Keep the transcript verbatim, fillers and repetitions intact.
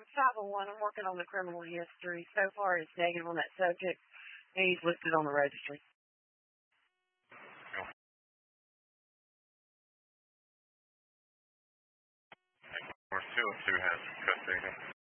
five oh one. I'm working on the criminal history. So far, it's negative on that subject, and he's listed on the registry. Or two, two has custody.